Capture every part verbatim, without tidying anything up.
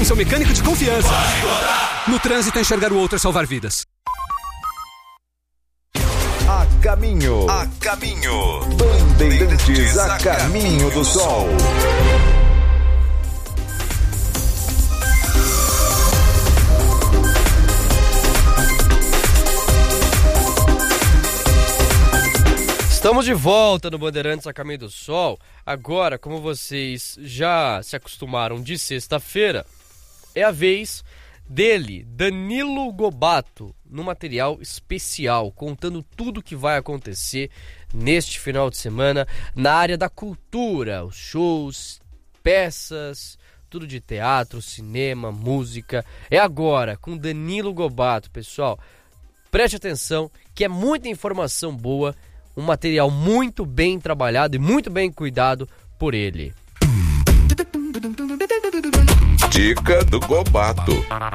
com seu mecânico de confiança. No trânsito, enxergar o outro é salvar vidas. A caminho, a caminho, Bandeirantes a caminho do sol. Estamos de volta no Bandeirantes a Caminho do Sol. Agora, como vocês já se acostumaram de sexta-feira, é a vez dele, Danilo Gobato, no material especial, contando tudo que vai acontecer neste final de semana na área da cultura, os shows, peças, tudo de teatro, cinema, música. É agora com Danilo Gobato, pessoal. Preste atenção que é muita informação boa, um material muito bem trabalhado e muito bem cuidado por ele. Dica do Gobato.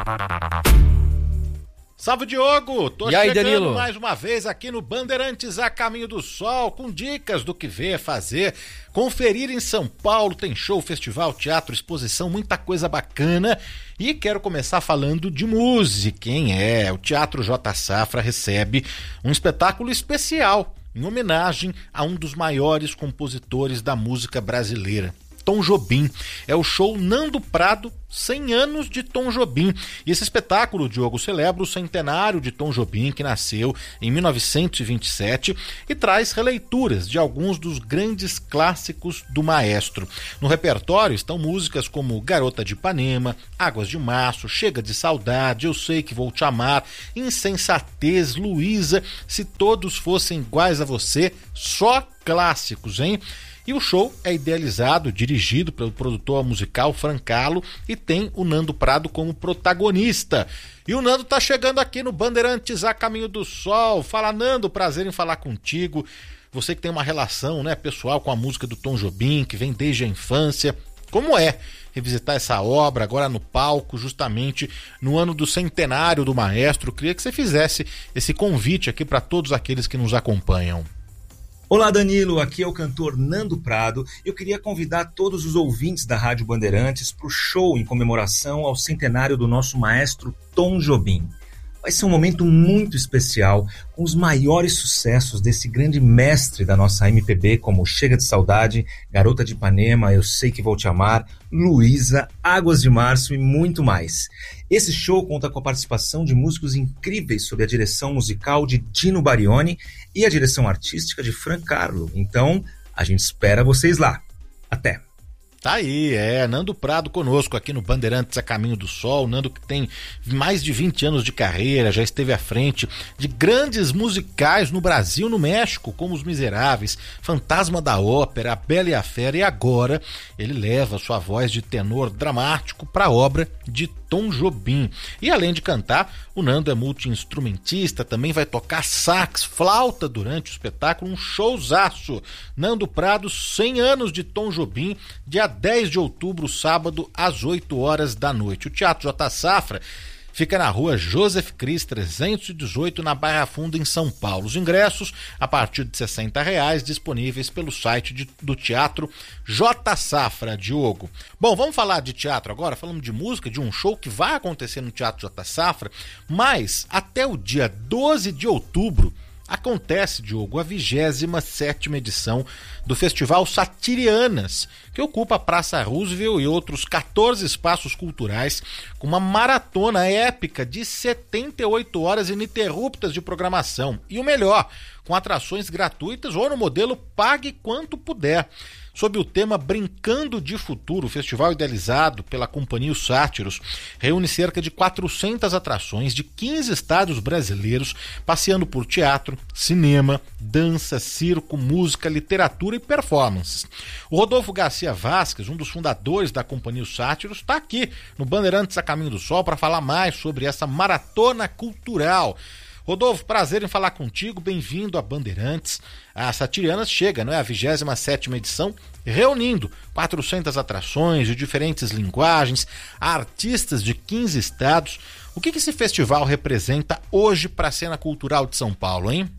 Salve, Diogo! Tô e aí, chegando Danilo? mais uma vez aqui no Bandeirantes a Caminho do Sol, com dicas do que ver, fazer, conferir em São Paulo. Tem show, festival, teatro, exposição, muita coisa bacana. E quero começar falando de música, hein? É, o Teatro J Safra recebe um espetáculo especial em homenagem a um dos maiores compositores da música brasileira, Tom Jobim. É o show Nando Prado, cem anos de Tom Jobim. E esse espetáculo, Diogo, celebra o centenário de Tom Jobim, que nasceu em mil novecentos e vinte e sete, e traz releituras de alguns dos grandes clássicos do maestro. No repertório estão músicas como Garota de Ipanema, Águas de Março, Chega de Saudade, Eu Sei Que Vou Te Amar, Insensatez, Luísa, Se Todos Fossem Iguais a Você, só clássicos, hein? E o show é idealizado, dirigido pelo produtor musical Fran Kahlo e tem o Nando Prado como protagonista. E o Nando tá chegando aqui no Bandeirantes a Caminho do Sol. Fala, Nando, prazer em falar contigo. Você que tem uma relação, né, pessoal com a música do Tom Jobim, que vem desde a infância. Como é revisitar essa obra agora no palco, justamente no ano do centenário do maestro? Eu queria que você fizesse esse convite aqui para todos aqueles que nos acompanham. Olá, Danilo, aqui é o cantor Nando Prado. Eu queria convidar todos os ouvintes da Rádio Bandeirantes para o show em comemoração ao centenário do nosso maestro Tom Jobim. Vai ser um momento muito especial, com os maiores sucessos desse grande mestre da nossa M P B, como Chega de Saudade, Garota de Ipanema, Eu Sei Que Vou Te Amar, Luísa, Águas de Março e muito mais. Esse show conta com a participação de músicos incríveis sob a direção musical de Dino Barioni e a direção artística de Fran Kahlo. Então, a gente espera vocês lá. Até! Tá aí, é, Nando Prado conosco aqui no Bandeirantes a Caminho do Sol. Nando que tem mais de vinte anos de carreira, já esteve à frente de grandes musicais no Brasil e no México, como Os Miseráveis, Fantasma da Ópera, A Bela e a Fera, e agora ele leva sua voz de tenor dramático para a obra de Tom Jobim. E além de cantar, o Nando é multi-instrumentista, também vai tocar sax, flauta durante o espetáculo, um showzaço. Nando Prado, cem anos de Tom Jobim, dia dez de outubro, sábado, às oito horas da noite. O Teatro J Safra fica na rua Joseph Cris trezentos e dezoito, na Barra Funda, em São Paulo. Os ingressos, a partir de sessenta reais, disponíveis pelo site de, do Teatro J Safra, Diogo. Bom, vamos falar de teatro agora, falando de música, de um show que vai acontecer no Teatro J Safra, mas até o dia doze de outubro, acontece, Diogo, a vigésima sétima edição do Festival Satirianas, que ocupa a Praça Roosevelt e outros quatorze espaços culturais, com uma maratona épica de setenta e oito horas ininterruptas de programação. E o melhor, com atrações gratuitas ou no modelo Pague Quanto Puder. Sob o tema Brincando de Futuro, o festival idealizado pela Companhia Os Sátiros reúne cerca de quatrocentas atrações de quinze estados brasileiros, passeando por teatro, cinema, dança, circo, música, literatura e performances. O Rodolfo Garcia Vasquez, um dos fundadores da Companhia Os Sátiros, está aqui no Bandeirantes a Caminho do Sol para falar mais sobre essa maratona cultural. Rodolfo, prazer em falar contigo, bem-vindo a Bandeirantes. A Satirianas chega, não é? A vigésima sétima edição, reunindo quatrocentas atrações de diferentes linguagens, artistas de quinze estados. O que, que esse festival representa hoje para a cena cultural de São Paulo, hein?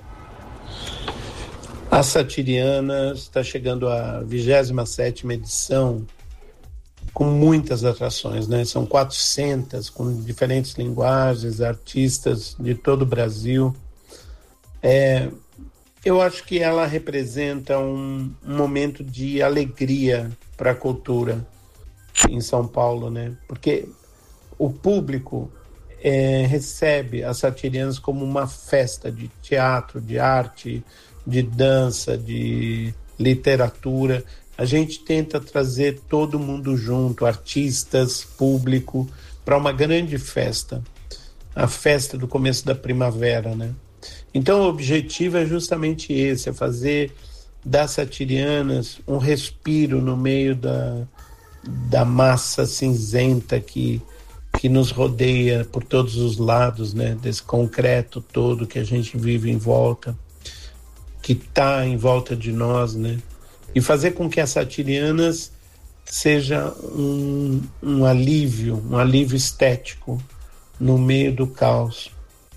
A Satirianas está chegando à vigésima sétima edição com muitas atrações, né? São quatrocentas, com diferentes linguagens, artistas de todo o Brasil. É, eu acho que ela representa um, um momento de alegria para a cultura em São Paulo, né? Porque o público é, recebe as Satirianas como uma festa de teatro, de arte, de dança, de literatura. A gente tenta trazer todo mundo junto, artistas, público, para uma grande festa, a festa do começo da primavera, né? Então o objetivo é justamente esse, é fazer das Satirianas um respiro no meio da, da massa cinzenta que, que nos rodeia por todos os lados, né? Desse concreto todo que a gente vive em volta, que está em volta de nós, né? E fazer com que as Satirianas seja um, um alívio, um alívio estético no meio do caos.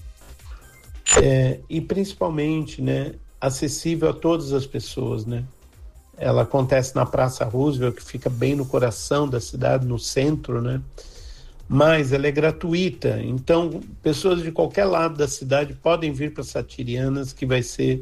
É, e principalmente, né, acessível a todas as pessoas, né? Ela acontece na Praça Roosevelt, que fica bem no coração da cidade, no centro, né? Mas ela é gratuita, então pessoas de qualquer lado da cidade podem vir para Satirianas, que vai ser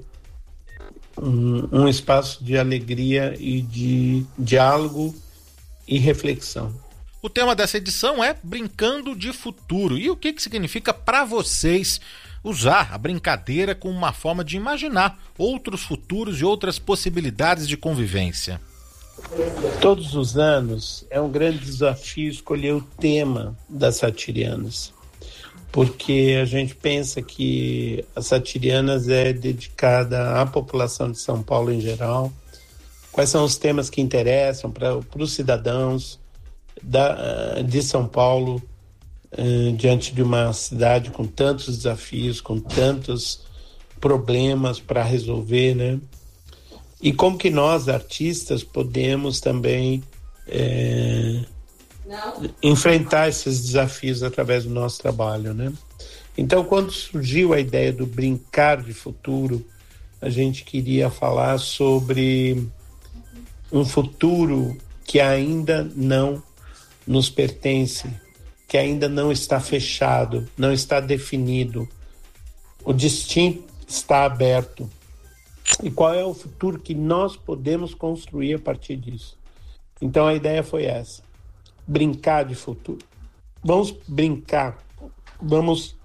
Um, um espaço de alegria e de diálogo e reflexão. O tema dessa edição é Brincando de Futuro. E o que, que significa para vocês usar a brincadeira como uma forma de imaginar outros futuros e outras possibilidades de convivência? Todos os anos é um grande desafio escolher o tema das Satirianas, porque a gente pensa que as Satirianas é dedicada à população de São Paulo em geral. Quais são os temas que interessam para os cidadãos da, de São Paulo, uh, diante de uma cidade com tantos desafios, com tantos problemas para resolver, né? E como que nós, artistas, podemos também é, enfrentar esses desafios através do nosso trabalho, né? Então, quando surgiu a ideia do Brincar de Futuro, a gente queria falar sobre um futuro que ainda não nos pertence, que ainda não está fechado, não está definido. O destino está aberto. E qual é o futuro que nós podemos construir a partir disso? Então, a ideia foi essa. Brincar de futuro. Vamos brincar, vamos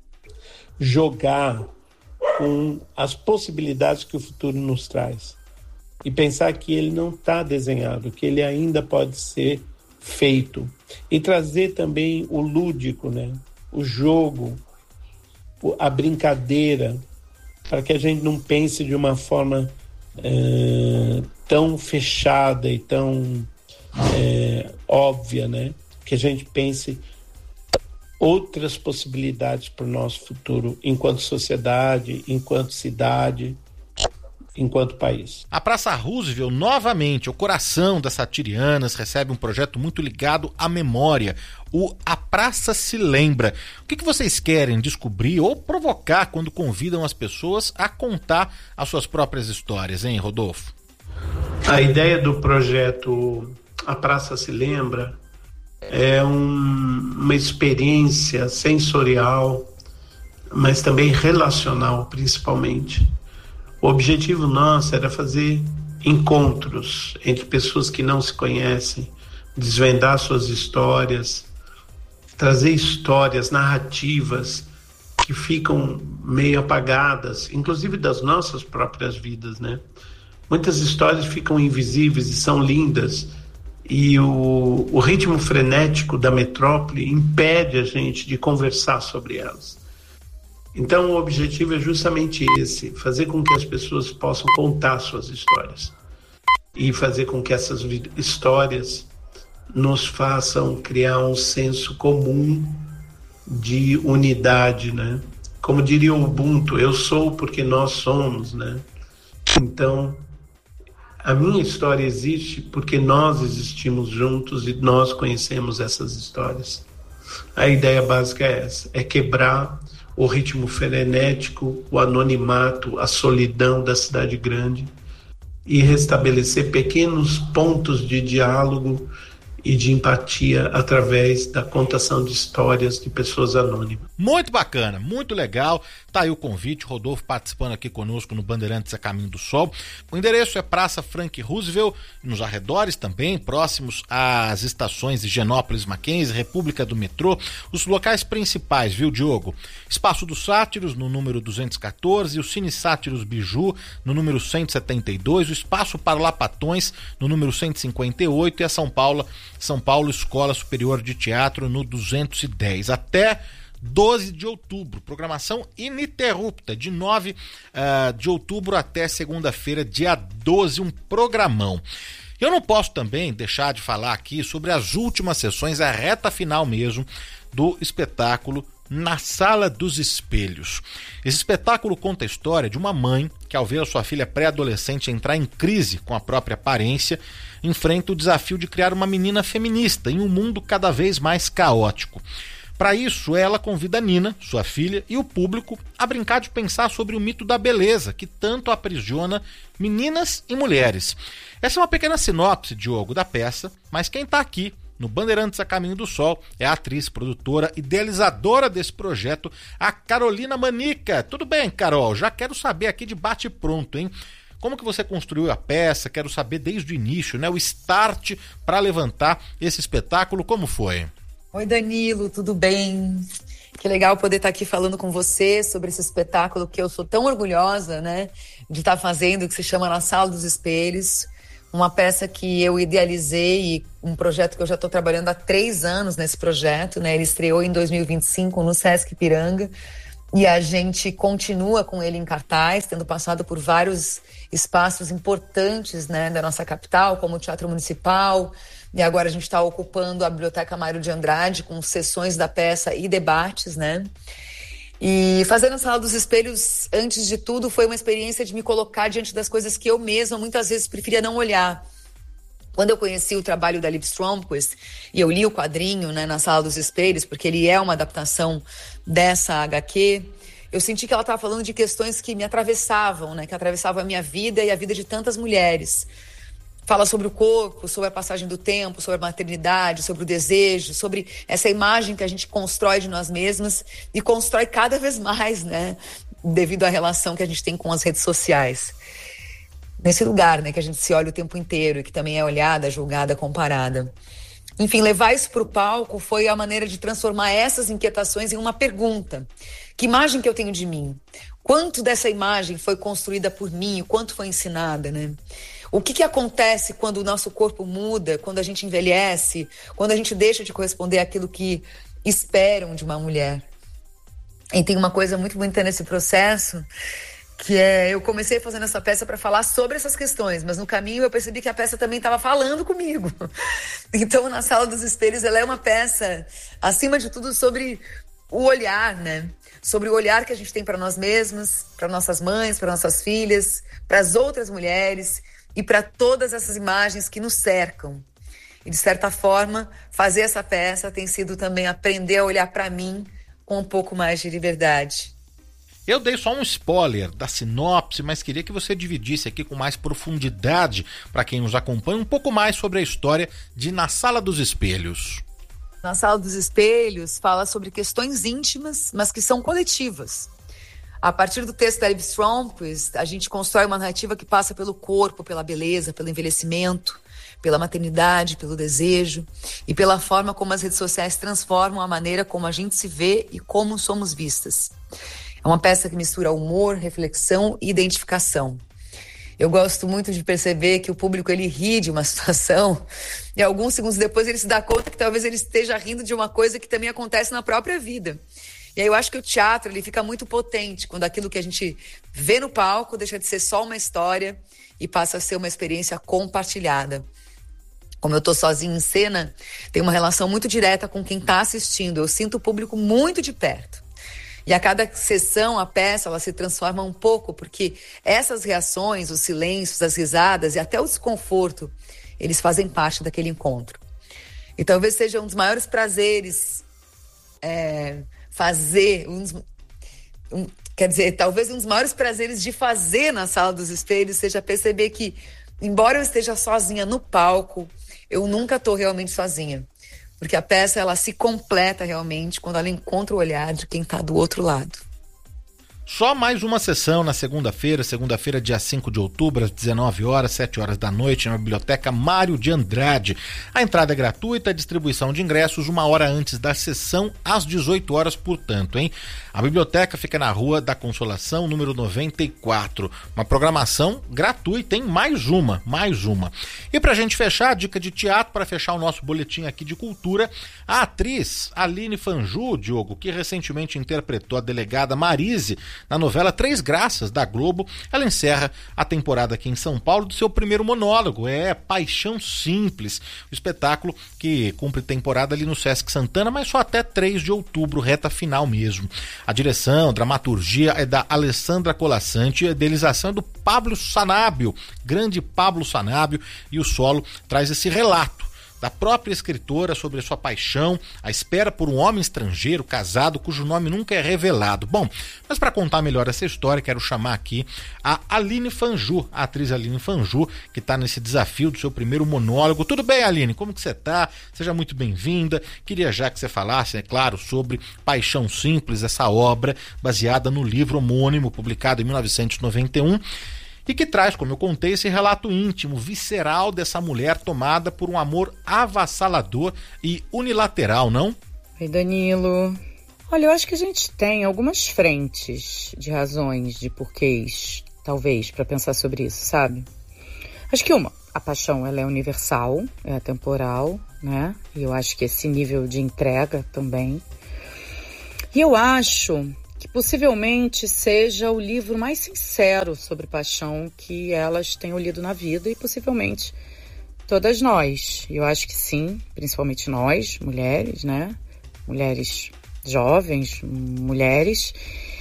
jogar com as possibilidades que o futuro nos traz e pensar que ele não está desenhado, que ele ainda pode ser feito, e trazer também o lúdico, né? O jogo, a brincadeira, para que a gente não pense de uma forma é, tão fechada e tão É, óbvia, né? Que a gente pense outras possibilidades para o nosso futuro enquanto sociedade, enquanto cidade, enquanto país. A Praça Roosevelt, novamente, o coração das Satirianas, recebe um projeto muito ligado à memória, o A Praça Se Lembra. O que, que vocês querem descobrir ou provocar quando convidam as pessoas a contar as suas próprias histórias, hein, Rodolfo? A ideia do projeto A Praça Se Lembra é um, uma experiência sensorial, mas também relacional, principalmente. O objetivo nosso era fazer encontros entre pessoas que não se conhecem, desvendar suas histórias, trazer histórias, narrativas que ficam meio apagadas, inclusive das nossas próprias vidas, né? Muitas histórias ficam invisíveis e são lindas, e o, o ritmo frenético da metrópole impede a gente de conversar sobre elas. Então o objetivo é justamente esse, fazer com que as pessoas possam contar suas histórias e fazer com que essas histórias nos façam criar um senso comum de unidade, né? Como diria o Ubuntu, eu sou porque nós somos, né? Então a minha história existe porque nós existimos juntos e nós conhecemos essas histórias. A ideia básica é essa, é quebrar o ritmo frenético, o anonimato, a solidão da cidade grande e restabelecer pequenos pontos de diálogo e de empatia através da contação de histórias de pessoas anônimas. Muito bacana, muito legal. Tá aí o convite, Rodolfo participando aqui conosco no Bandeirantes a Caminho do Sol. O endereço é Praça Frank Roosevelt, nos arredores também, próximos às estações de Higienópolis, Mackenzie, República do Metrô. Os locais principais, viu, Diogo? Espaço dos Sátiros, no número duzentos e quatorze, o Cine Sátiros Biju, no número cento e setenta e dois, o Espaço Parlapatões, no número cento e cinquenta e oito, e a São Paulo, São Paulo Escola Superior de Teatro, no duzentos e dez. Até doze de outubro, programação ininterrupta, de nove uh, de outubro até segunda-feira, dia doze, um programão. Eu não posso também deixar de falar aqui sobre as últimas sessões, a reta final mesmo, do espetáculo Na Sala dos Espelhos. Esse espetáculo conta a história de uma mãe que, ao ver a sua filha pré-adolescente entrar em crise com a própria aparência, enfrenta o desafio de criar uma menina feminista em um mundo cada vez mais caótico. Para isso, ela convida a Nina, sua filha, e o público a brincar de pensar sobre o mito da beleza, que tanto aprisiona meninas e mulheres. Essa é uma pequena sinopse, Diogo, da peça, mas quem está aqui no Bandeirantes a Caminho do Sol é a atriz, produtora, idealizadora desse projeto, a Carolina Manica. Tudo bem, Carol? Já quero saber aqui de bate-pronto, hein? Como que você construiu a peça? Quero saber desde o início, né? O start para levantar esse espetáculo, como foi? Oi, Danilo, tudo bem? Que legal poder estar aqui falando com você sobre esse espetáculo que eu sou tão orgulhosa, né, de estar fazendo, que se chama Na Sala dos Espelhos. Uma peça que eu idealizei e um projeto que eu já estou trabalhando há três anos nesse projeto, né? Ele estreou em dois mil e vinte e cinco no Sesc Ipiranga e a gente continua com ele em cartaz, tendo passado por vários espaços importantes, né, da nossa capital, como o Teatro Municipal, e agora a gente está ocupando a Biblioteca Mário de Andrade com sessões da peça e debates, né? E fazer Na Sala dos Espelhos, antes de tudo, foi uma experiência de me colocar diante das coisas que eu mesma muitas vezes preferia não olhar. Quando eu conheci o trabalho da Liv Stromquist e eu li o quadrinho, né, Na Sala dos Espelhos, porque ele é uma adaptação dessa agá quê, eu senti que ela estava falando de questões que me atravessavam, né, que atravessavam a minha vida e a vida de tantas mulheres. Fala sobre o corpo, sobre a passagem do tempo, sobre a maternidade, sobre o desejo, sobre essa imagem que a gente constrói de nós mesmas e constrói cada vez mais, né? Devido à relação que a gente tem com as redes sociais. Nesse lugar, né? Que a gente se olha o tempo inteiro e que também é olhada, julgada, comparada. Enfim, levar isso para o palco foi a maneira de transformar essas inquietações em uma pergunta. Que imagem que eu tenho de mim? Quanto dessa imagem foi construída por mim? O quanto foi ensinada, né? O que que acontece quando o nosso corpo muda, quando a gente envelhece, quando a gente deixa de corresponder àquilo que esperam de uma mulher? E tem uma coisa muito bonita nesse processo, que é, eu comecei fazendo essa peça para falar sobre essas questões, mas no caminho eu percebi que a peça também estava falando comigo. Então, Na Sala dos Espelhos, ela é uma peça, acima de tudo, sobre o olhar, né? Sobre o olhar que a gente tem para nós mesmas, para nossas mães, para nossas filhas, para as outras mulheres e para todas essas imagens que nos cercam. E, de certa forma, fazer essa peça tem sido também aprender a olhar para mim com um pouco mais de liberdade. Eu dei só um spoiler da sinopse, mas queria que você dividisse aqui com mais profundidade, para quem nos acompanha, um pouco mais sobre a história de Na Sala dos Espelhos. Na Sala dos Espelhos fala sobre questões íntimas, mas que são coletivas. A partir do texto da Liv Stromquist, a gente constrói uma narrativa que passa pelo corpo, pela beleza, pelo envelhecimento, pela maternidade, pelo desejo e pela forma como as redes sociais transformam a maneira como a gente se vê e como somos vistas. É uma peça que mistura humor, reflexão e identificação. Eu gosto muito de perceber que o público ele ri de uma situação e alguns segundos depois ele se dá conta que talvez ele esteja rindo de uma coisa que também acontece na própria vida. E aí eu acho que o teatro ele fica muito potente quando aquilo que a gente vê no palco deixa de ser só uma história e passa a ser uma experiência compartilhada. Como eu estou sozinha em cena, tem uma relação muito direta com quem está assistindo. Eu sinto o público muito de perto. E a cada sessão, a peça, ela se transforma um pouco, porque essas reações, os silêncios, as risadas e até o desconforto, eles fazem parte daquele encontro. E talvez seja um dos maiores prazeres é, fazer, um dos, um, quer dizer, talvez um dos maiores prazeres de fazer Na Sala dos Espelhos seja perceber que, embora eu esteja sozinha no palco, eu nunca tô realmente sozinha. Porque a peça, ela se completa realmente quando ela encontra o olhar de quem tá do outro lado. Só mais uma sessão na segunda-feira, segunda-feira, dia cinco de outubro, às dezenove horas, sete horas da noite, na Biblioteca Mário de Andrade. A entrada é gratuita, a distribuição de ingressos uma hora antes da sessão, às dezoito horas, portanto, hein? A biblioteca fica na Rua da Consolação, número noventa e quatro. Uma programação gratuita, hein? Mais uma, mais uma. E pra gente fechar, a dica de teatro, para fechar o nosso boletim aqui de cultura, a atriz Aline Fanju, Diogo, que recentemente interpretou a delegada Marise na novela Três Graças, da Globo, ela encerra a temporada aqui em São Paulo do seu primeiro monólogo, é Paixão Simples, o espetáculo que cumpre temporada ali no Sesc Santana, mas só até três de outubro, reta final mesmo. A direção, a dramaturgia é da Alessandra Colasanti, a idealização é do Pablo Sanábio, grande Pablo Sanábio, e o solo traz esse relato da própria escritora sobre a sua paixão, a espera por um homem estrangeiro casado cujo nome nunca é revelado. Bom, mas para contar melhor essa história, quero chamar aqui a Aline Fanju, a atriz Aline Fanju, que está nesse desafio do seu primeiro monólogo. Tudo bem, Aline? Como que você está? Seja muito bem-vinda. Queria já que você falasse, é claro, sobre Paixão Simples, essa obra baseada no livro homônimo, publicado em mil novecentos e noventa e um, e que traz, como eu contei, esse relato íntimo, visceral dessa mulher tomada por um amor avassalador e unilateral, não? Oi, Danilo. Olha, eu acho que a gente tem algumas frentes de razões, de porquês, talvez, para pensar sobre isso, sabe? Acho que uma, a paixão, ela é universal, é atemporal, né? E eu acho que esse nível de entrega também. E eu acho que possivelmente seja o livro mais sincero sobre paixão que elas tenham lido na vida, e possivelmente todas nós. Eu acho que sim, principalmente nós, mulheres, né? Mulheres jovens, mulheres,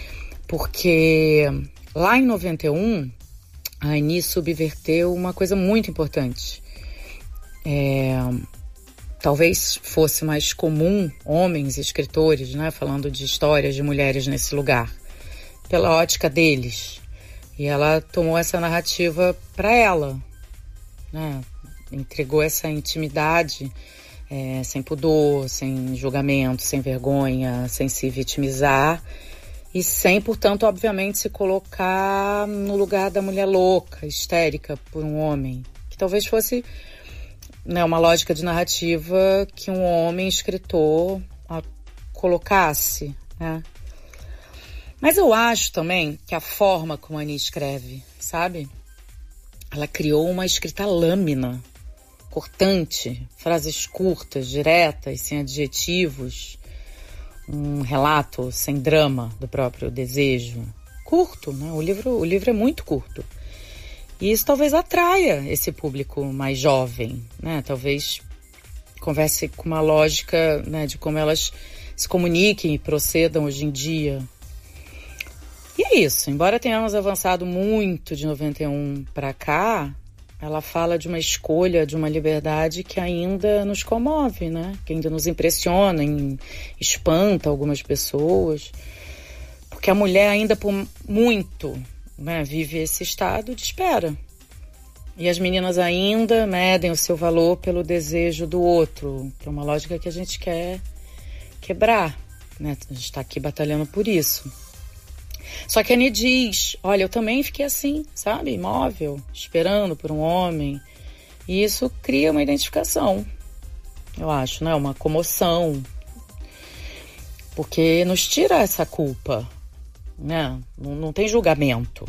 porque lá em noventa e um, a Ani subverteu uma coisa muito importante. É... Talvez fosse mais comum homens escritores, né, falando de histórias de mulheres nesse lugar, pela ótica deles. E ela tomou essa narrativa para ela, né, entregou essa intimidade é, sem pudor, sem julgamento, sem vergonha, sem se vitimizar e sem, portanto, obviamente, se colocar no lugar da mulher louca, histérica por um homem, que talvez fosse, né, uma lógica de narrativa que um homem escritor a, colocasse, né? Mas eu acho também que a forma como a Ani escreve, sabe? Ela criou uma escrita lâmina, cortante, frases curtas, diretas, sem adjetivos, um relato sem drama do próprio desejo. Curto, né? O livro, o livro é muito curto. E isso talvez atraia esse público mais jovem, né? Talvez converse com uma lógica, né, de como elas se comuniquem e procedam hoje em dia. E é isso, embora tenhamos avançado muito de noventa e um para cá, ela fala de uma escolha, de uma liberdade que ainda nos comove, né? Que ainda nos impressiona, espanta algumas pessoas. Porque a mulher ainda por muito, né, vive esse estado de espera. E as meninas ainda medem o seu valor pelo desejo do outro, que é uma lógica que a gente quer quebrar, né? A gente está aqui batalhando por isso. Só que a Ani diz, olha, eu também fiquei assim, sabe, imóvel, esperando por um homem. E isso cria uma identificação, eu acho, né? Uma comoção. Porque nos tira essa culpa, né? Não, não tem julgamento.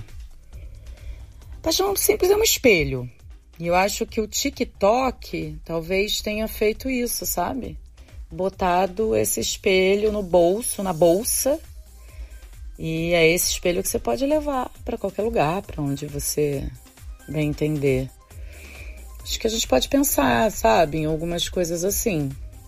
Paixão Simples é um espelho. E eu acho que o TikTok talvez tenha feito isso, sabe? Botado esse espelho no bolso, na bolsa. E é esse espelho que você pode levar para qualquer lugar, para onde você bem entender. Acho que a gente pode pensar, sabe, em algumas coisas assim.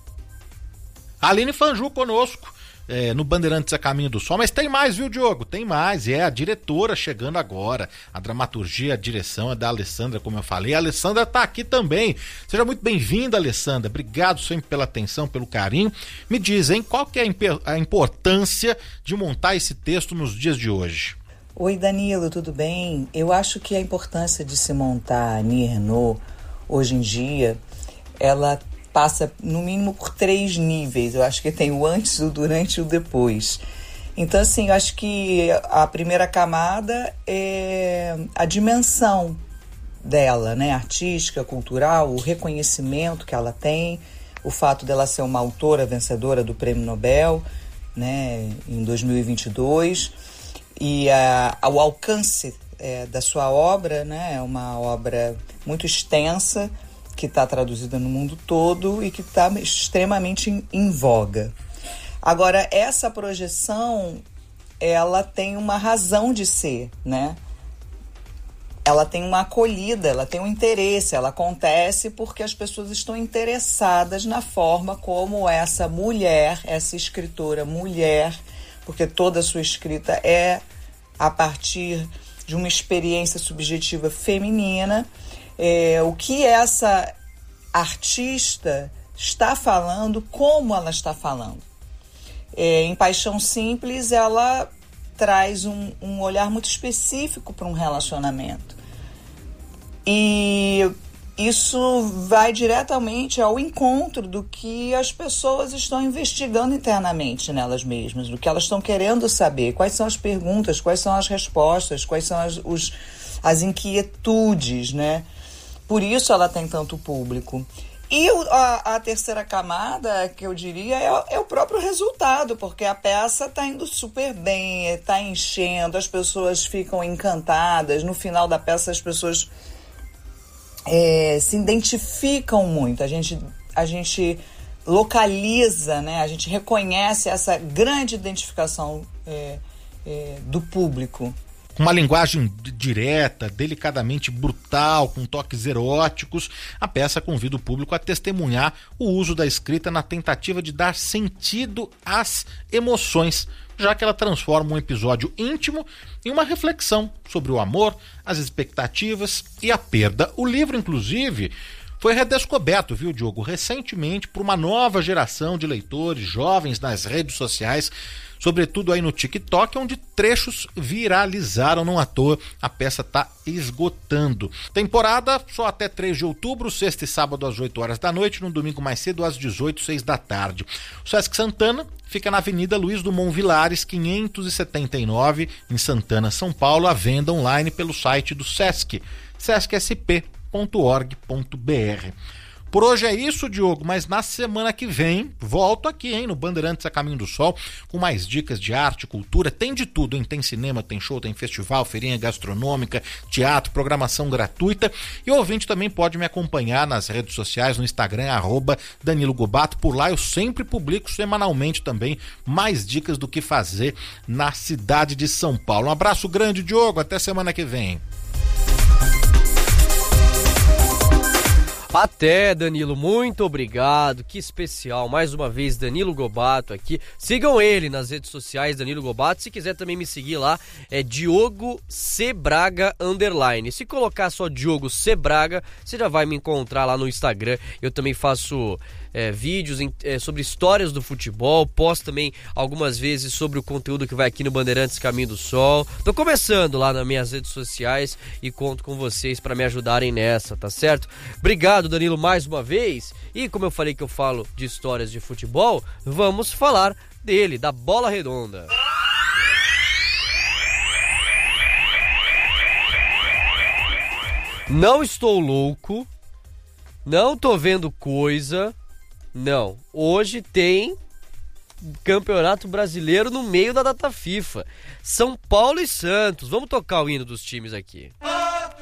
Aline Fanju conosco. É, no Bandeirantes a Caminho do Sol, mas tem mais, viu, Diogo? Tem mais, e é a diretora chegando agora, a dramaturgia, a direção é da Alessandra, como eu falei, a Alessandra tá aqui também. Seja muito bem-vinda, Alessandra, obrigado sempre pela atenção, pelo carinho. Me diz, hein, qual que é a importância de montar esse texto nos dias de hoje? Oi, Danilo, tudo bem? Eu acho que a importância de se montar Annie Ernaux hoje em dia ela passa no mínimo por três níveis. Eu acho que tem o antes, o durante e o depois. Então, assim, eu acho que a primeira camada é a dimensão dela, né? Artística, cultural, o reconhecimento que ela tem, o fato dela ser uma autora vencedora do Prêmio Nobel, né, em dois mil e vinte e dois, e a, o alcance é, da sua obra, né? É uma obra muito extensa, que está traduzida no mundo todo e que está extremamente em, em voga. Agora, essa projeção, ela tem uma razão de ser, né? Ela tem uma acolhida, ela tem um interesse, ela acontece porque as pessoas estão interessadas na forma como essa mulher, essa escritora mulher, porque toda a sua escrita é a partir de uma experiência subjetiva feminina, é, o que essa artista está falando, como ela está falando. É, em Paixão Simples, ela traz um, um olhar muito específico para um relacionamento. E isso vai diretamente ao encontro do que as pessoas estão investigando internamente nelas mesmas, do que elas estão querendo saber, quais são as perguntas, quais são as respostas, quais são as, os, as inquietudes, né? Por isso ela tem tanto público. E a, a terceira camada, que eu diria, é, é o próprio resultado, porque a peça está indo super bem, está enchendo, as pessoas ficam encantadas. No final da peça, as pessoas é, se identificam muito. A gente, a gente localiza, né? A gente reconhece essa grande identificação é, é, do público. Com uma linguagem direta, delicadamente brutal, com toques eróticos, a peça convida o público a testemunhar o uso da escrita na tentativa de dar sentido às emoções, já que ela transforma um episódio íntimo em uma reflexão sobre o amor, as expectativas e a perda. O livro, inclusive, foi redescoberto, viu, Diogo, recentemente por uma nova geração de leitores jovens nas redes sociais, sobretudo aí no TikTok, onde trechos viralizaram, não à toa, a peça está esgotando. Temporada só até três de outubro, sexta e sábado às oito horas da noite, no domingo mais cedo às dezoito, seis da tarde. O Sesc Santana fica na Avenida Luiz Dumont Vilares, quinhentos e setenta e nove, em Santana, São Paulo, à venda online pelo site do Sesc, sesc s p ponto org ponto b r. Por hoje é isso, Diogo, mas na semana que vem volto aqui, hein, no Bandeirantes a Caminho do Sol, com mais dicas de arte, cultura, tem de tudo, hein? Tem cinema, tem show, tem festival, feirinha gastronômica, teatro, programação gratuita, e o ouvinte também pode me acompanhar nas redes sociais, no Instagram, arroba Danilo Gobato. Por lá eu sempre publico semanalmente também mais dicas do que fazer na cidade de São Paulo. Um abraço grande, Diogo, até semana que vem. Até, Danilo, muito obrigado, que especial, mais uma vez, Danilo Gobato aqui. Sigam ele nas redes sociais, Danilo Gobato. Se quiser também me seguir lá, é Diogo C. Braga underline. Se colocar só Diogo C. Braga, você já vai me encontrar lá no Instagram. Eu também faço é, vídeos em, é, sobre histórias do futebol, posto também algumas vezes sobre o conteúdo que vai aqui no Bandeirantes Caminho do Sol. Tô começando lá nas minhas redes sociais e conto com vocês para me ajudarem nessa, tá certo? Obrigado, Danilo, mais uma vez. E como eu falei que eu falo de histórias de futebol, vamos falar dele, da Bola Redonda. Não estou louco, não tô vendo coisa, não. Hoje tem Campeonato Brasileiro no meio da data FIFA. São Paulo e Santos. Vamos tocar o hino dos times aqui.